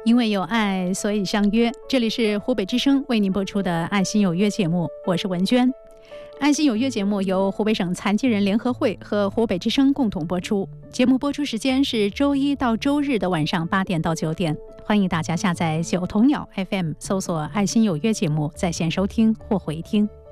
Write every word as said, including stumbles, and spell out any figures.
因为有爱，所以相约。这里是湖北之声为您播出的《爱心有约》节目，我是文娟。《爱心有约》节目由湖北省残疾人联合会和湖北之声共同播出。节目播出时间是周一到周日的晚上八点到九点。欢迎大家下载九头鸟 F M， 搜索《爱心有约》节目在线收听或回听。